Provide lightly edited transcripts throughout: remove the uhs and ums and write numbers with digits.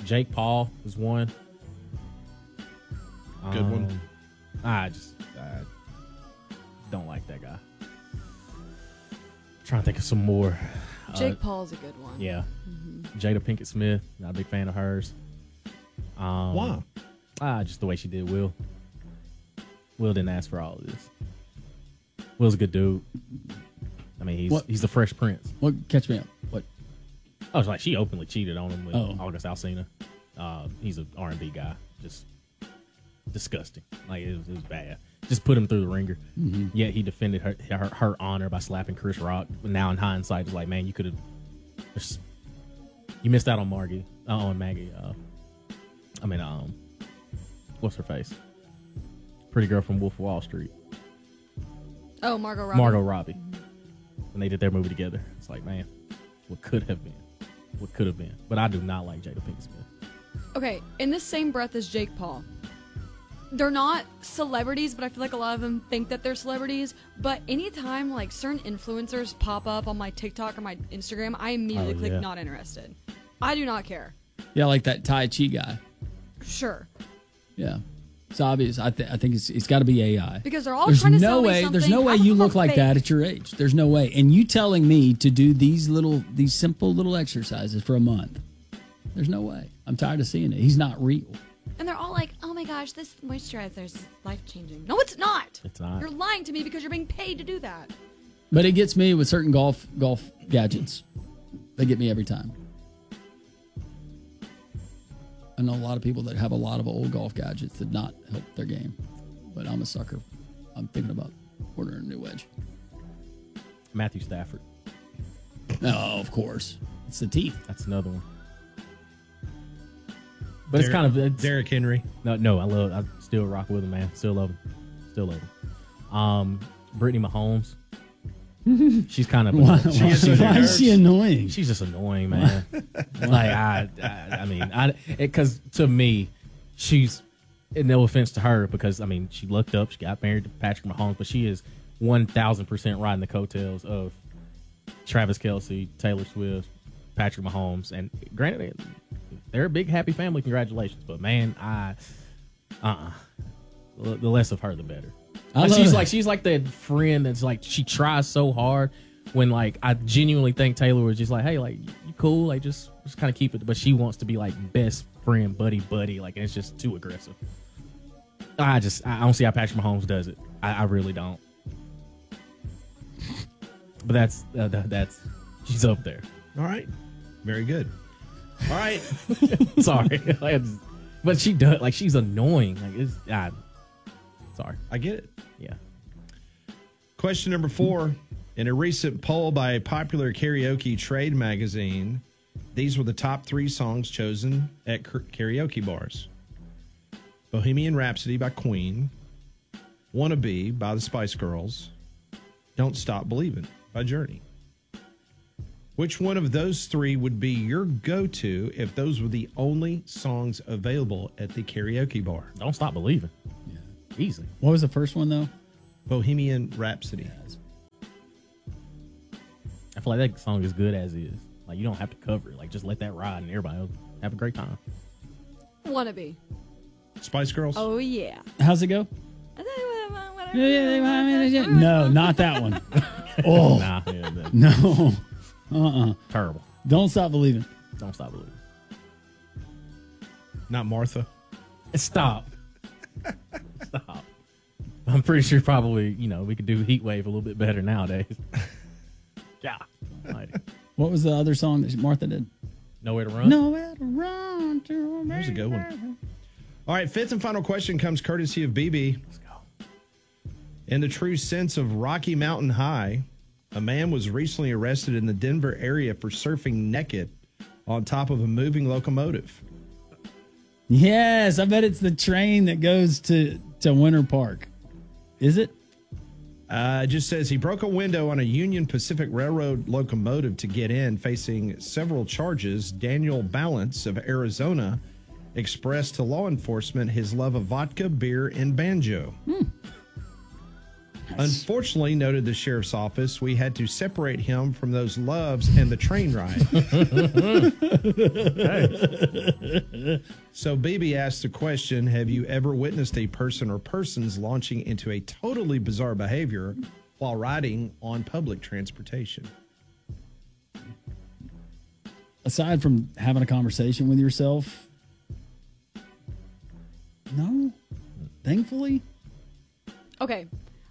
Jake Paul was one. Good one. I don't like that guy. Trying to think of some more. Jake Paul's a good one. Yeah. Jada Pinkett Smith, not a big fan of hers. Why? Just the way she did Will. Will didn't ask for all of this. Will's a good dude. I mean, he's the Fresh Prince. What? Catch me up. What? I was like, she openly cheated on him with Oh. August Alsina. He's an R&B guy. Just disgusting. Like, it was bad. Just put him through the ringer. Mm-hmm. Yet he defended her honor by slapping Chris Rock. But now in hindsight, it's like, man, you could have. You missed out on Maggie. What's her face? Pretty girl from Wolf of Wall Street. Oh, Margot Robbie. Margot Robbie. When they did their movie together, it's like, man, what could have been? What could have been? But I do not like Jada Pinkett Smith. Okay, in the same breath as Jake Paul. They're not celebrities, but I feel like a lot of them think that they're celebrities. But anytime like certain influencers pop up on my TikTok or my Instagram, I immediately click not interested. I do not care. Yeah, like that Tai Chi guy. Sure. Yeah. It's obvious. I think it's got to be AI. Because they're all trying to sell me something. There's no way you look like that at your age. There's no way. And you telling me to do these simple little exercises for a month. There's no way. I'm tired of seeing it. He's not real. And they're all like, oh my gosh, this moisturizer is life-changing. No, it's not. It's not. You're lying to me because you're being paid to do that. But it gets me with certain golf gadgets. They get me every time. I know a lot of people that have a lot of old golf gadgets that not help their game. But I'm a sucker. I'm thinking about ordering a new wedge. Matthew Stafford. Oh, of course. It's the teeth. That's another one. But it's kind of Derrick Henry. No, I still rock with him, man. Still love him. Brittany Mahomes. She's kind of Why is she annoying? She's just annoying, man. Like because to me, she's, and no offense to her, because I mean she looked up, she got married to Patrick Mahomes, but she is 1,000% riding the coattails of Travis Kelce, Taylor Swift, Patrick Mahomes, and granted, they're a big happy family. Congratulations, but man, the less of her, the better. She's like that friend that's like, she tries so hard when like I genuinely think Taylor was just like, hey, like you cool, like just kind of keep it, but she wants to be like best friend, buddy, like, and it's just too aggressive. I don't see how Patrick Mahomes does it. I really don't. But that's she's up there. All right, very good. All right, sorry, but she does, like, she's annoying. Like, it's sorry, I get it. Yeah. Question number 4. In a recent poll by a popular karaoke trade magazine, these were the top 3 songs chosen at karaoke bars: Bohemian Rhapsody by Queen, Wannabe by the Spice Girls, Don't Stop Believin' by Journey. Which one of those 3 would be your go-to if those were the only songs available at the karaoke bar? Don't Stop Believing. Yeah. Easy. What was the first one, though? Bohemian Rhapsody. I feel like that song is good as is. Like, you don't have to cover it. Like, just let that ride and everybody will have a great time. Wannabe. Spice Girls? Oh, yeah. How's it go? No, not that one. Oh. Nah, No. Terrible. Don't Stop Believing. Don't Stop Believing. Not Martha. Stop. Stop. I'm pretty sure probably, we could do Heat Wave a little bit better nowadays. Yeah. What was the other song that Martha did? Nowhere to Run. Nowhere to run to. There's a good one. All right, 5th and final question comes courtesy of BB. Let's go. In the true sense of Rocky Mountain High, a man was recently arrested in the Denver area for surfing naked on top of a moving locomotive. Yes, I bet it's the train that goes to Winter Park. Is it? It just says he broke a window on a Union Pacific Railroad locomotive to get in, facing several charges. Daniel Balance of Arizona expressed to law enforcement his love of vodka, beer, and banjo. Unfortunately, noted the sheriff's office, we had to separate him from those loves and the train ride. So BB asked the question, have you ever witnessed a person or persons launching into a totally bizarre behavior while riding on public transportation? Aside from having a conversation with yourself, no, thankfully. Okay.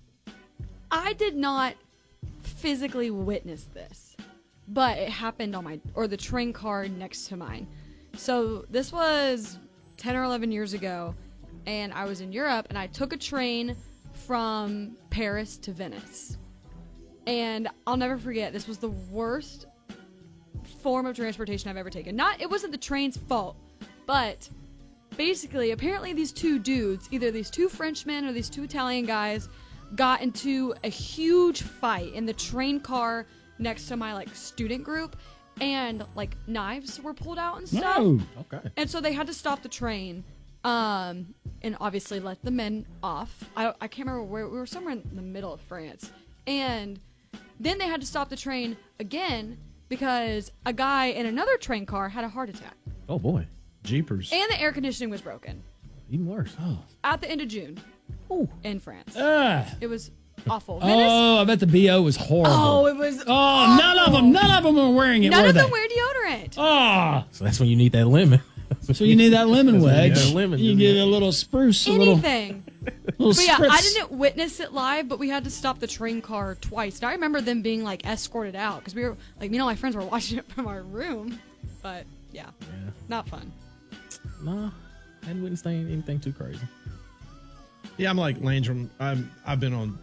I did not physically witness this, but it happened on the train car next to mine. So this was 10 or 11 years ago, and I was in Europe, and I took a train from Paris to Venice. And I'll never forget, this was the worst form of transportation I've ever taken. It wasn't the train's fault, but basically, apparently these two dudes, either these two Frenchmen or these two Italian guys, got into a huge fight in the train car next to my student group, and knives were pulled out and stuff. No. Okay. And so they had to stop the train, and obviously let the men off. I can't remember where, we were somewhere in the middle of France, and then they had to stop the train again because a guy in another train car had a heart attack, Oh boy. Jeepers. and the air conditioning was broken Even worse. Oh. at the end of June Ooh. in France. Ah. It was awful. Venice, Oh, I bet the BO was horrible. oh, it was. Oh, awful. none of them were wearing it, None were of they? them wear deodorant. Oh, So that's when you need that lemon. so you need that lemon That's when you wedge. need that lemon, You isn't get it? a little spruce, Anything. a little But yeah, spritz. I didn't witness it live, but we had to stop the train car twice. And I remember them being escorted out because we were my friends were watching it from our room. But yeah, not fun. No, I hadn't witnessed anything too crazy. Yeah, I'm like Landrum. I've been on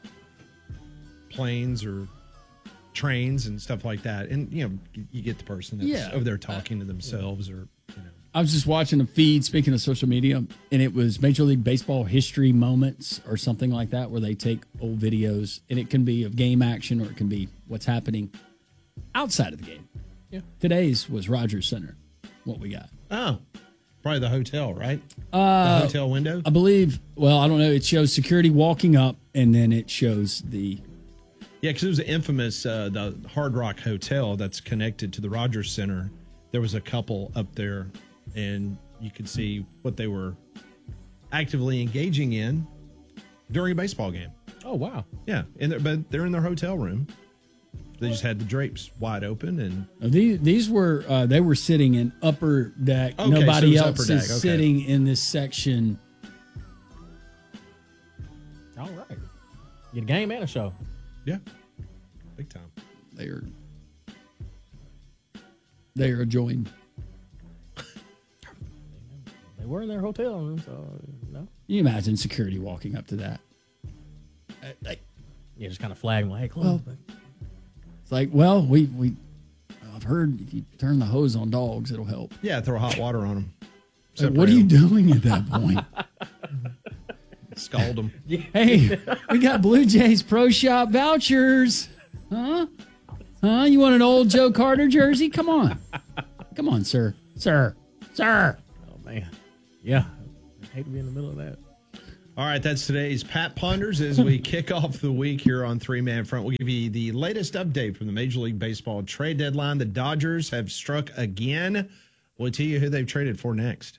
planes or trains and stuff like that, and you get the person that's over there talking to themselves, or I was just watching a feed, speaking of social media, and it was Major League Baseball history moments or something like that, where they take old videos, and it can be of game action or it can be what's happening outside of the game. Yeah. Today's was Rogers Center, what we got. oh, probably the hotel, right? The hotel window. I believe, well, I don't know, it shows security walking up, and then it shows the... Yeah, because it was infamous, the Hard Rock Hotel that's connected to the Rogers Center. There was a couple up there, and you could see what they were actively engaging in during a baseball game. Oh wow. Yeah, but they're in their hotel room. They just had the drapes wide open, and These were, they were sitting in upper deck. Okay, so it Nobody was else upper deck, is okay. sitting in this section. All right. Get a game and a show. yeah, big time. They are joined. They were in their hotel room, so no. You imagine security walking up to that. Yeah, just kind of flagging like, hey, close. It's like, well, I've heard if you turn the hose on dogs, it'll help. Yeah, throw hot water on them. Like, what are you doing at that point? Scald them. Hey, we got Blue Jays Pro Shop vouchers. Huh? You want an old Joe Carter jersey? Come on. Come on, sir. Sir. Oh man. Yeah. I hate to be in the middle of that. All right, that's today's Pat Ponders. As we kick off the week here on Three Man Front, we'll give you the latest update from the Major League Baseball trade deadline. The Dodgers have struck again. We'll tell you who they've traded for next.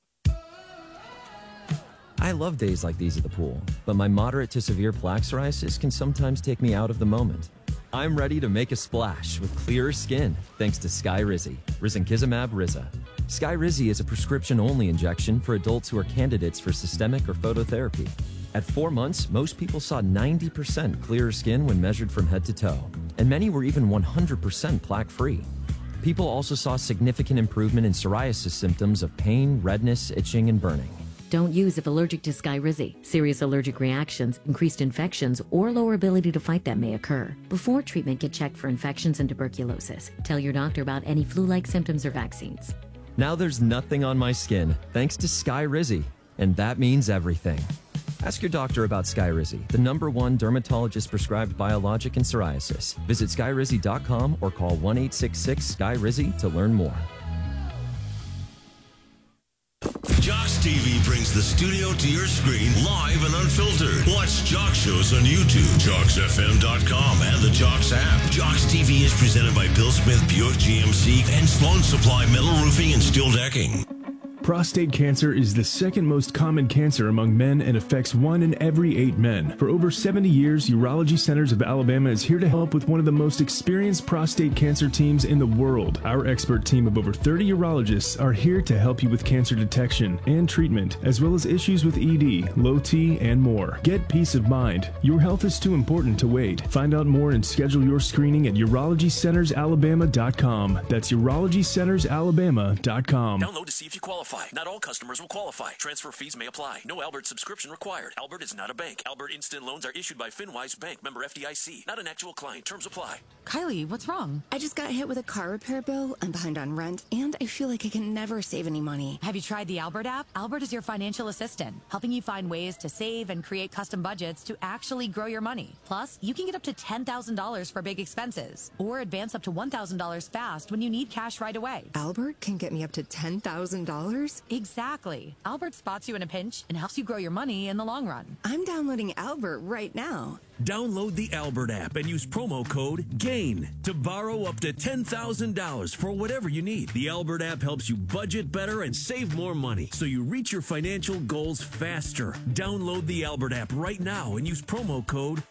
I love days like these at the pool, but my moderate to severe plaque psoriasis can sometimes take me out of the moment. I'm ready to make a splash with clearer skin thanks to Skyrizi, risankizumab Riza. Skyrizi is a prescription-only injection for adults who are candidates for systemic or phototherapy. At 4 months, most people saw 90% clearer skin when measured from head to toe, and many were even 100% plaque-free. People also saw significant improvement in psoriasis symptoms of pain, redness, itching, and burning. Don't use if allergic to Skyrizi. Serious allergic reactions, increased infections, or lower ability to fight them may occur. Before treatment, get checked for infections and tuberculosis. Tell your doctor about any flu-like symptoms or vaccines. Now there's nothing on my skin thanks to Skyrizi, and that means everything. Ask your doctor about Skyrizi, the #1 dermatologist-prescribed biologic in psoriasis. Visit Skyrizi.com or call 1-866-SKYRIZI to learn more. Josh TV brings the studio to your screen live and unfiltered. Watch Jock shows on YouTube, JocksFM.com, and the Jocks app. Jocks TV is presented by Bill Smith Buick GMC and Sloan Supply Metal Roofing and Steel Decking. Prostate cancer is the second most common cancer among men and affects 1 in every 8 men. For over 70 years, Urology Centers of Alabama is here to help with one of the most experienced prostate cancer teams in the world. Our expert team of over 30 urologists are here to help you with cancer detection and treatment, as well as issues with ED, low T, and more. Get peace of mind. Your health is too important to wait. Find out more and schedule your screening at UrologyCentersAlabama.com. That's UrologyCentersAlabama.com. Download to see if you qualify. Not all customers will qualify. Transfer fees may apply. No Albert subscription required. Albert is not a bank. Albert Instant Loans are issued by FinWise Bank, member FDIC. Not an actual client. Terms apply. Kylie, what's wrong? I just got hit with a car repair bill. I'm behind on rent, and I feel like I can never save any money. Have you tried the Albert app? Albert is your financial assistant, helping you find ways to save and create custom budgets to actually grow your money. Plus, you can get up to $10,000 for big expenses, or advance up to $1,000 fast when you need cash right away. Albert can get me up to $10,000? Exactly. Albert spots you in a pinch and helps you grow your money in the long run. I'm downloading Albert right now. Download the Albert app and use promo code GAIN to borrow up to $10,000 for whatever you need. The Albert app helps you budget better and save more money so you reach your financial goals faster. Download the Albert app right now and use promo code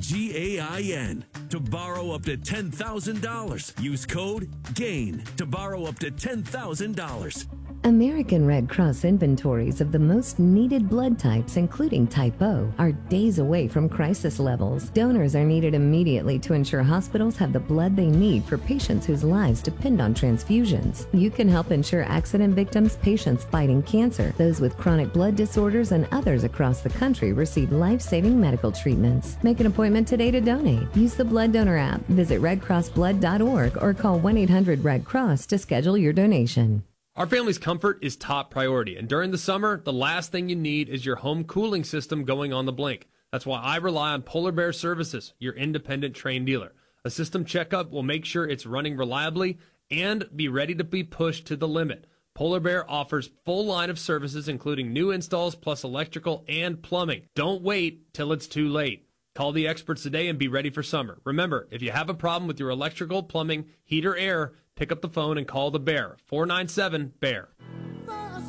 GAIN to borrow up to $10,000. Use code GAIN to borrow up to $10,000. American Red Cross inventories of the most needed blood types, including type O, are days away from crisis levels. Donors are needed immediately to ensure hospitals have the blood they need for patients whose lives depend on transfusions. You can help ensure accident victims, patients fighting cancer, those with chronic blood disorders, and others across the country receive life-saving medical treatments. Make an appointment today to donate. Use the Blood Donor app, visit redcrossblood.org, or call 1-800-RED-CROSS to schedule your donation. Our family's comfort is top priority, and during the summer, the last thing you need is your home cooling system going on the blink. That's why I rely on Polar Bear Services, your independent Trane dealer. A system checkup will make sure it's running reliably and be ready to be pushed to the limit. Polar Bear offers full line of services, including new installs plus electrical and plumbing. Don't wait till it's too late. Call the experts today and be ready for summer. Remember, if you have a problem with your electrical, plumbing, heat, or air, pick up the phone and call the Bear, 497-BEAR.